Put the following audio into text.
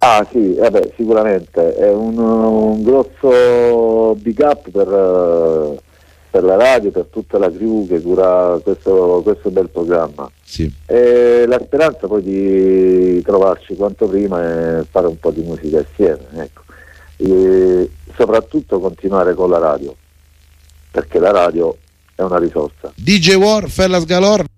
Ah sì, sicuramente è un grosso big up per la radio, per tutta la crew che cura questo bel programma. Sì. E la speranza poi di trovarci quanto prima e fare un po' di musica assieme, ecco. E soprattutto continuare con la radio, perché la radio è una risorsa. DJ War, Fellas Galore.